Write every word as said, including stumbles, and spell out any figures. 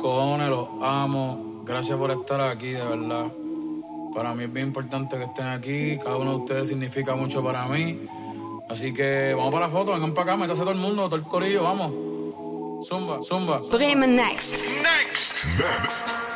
cojones, los amo. Gracias por estar aquí, de verdad. Para mí es bien importante que estén aquí. Cada uno de ustedes significa mucho para mí. Así que vamos para la foto, vengan para acá, métase todo el mundo, todo el corillo, vamos. Zumba, zumba. Bremen next. Next. Next.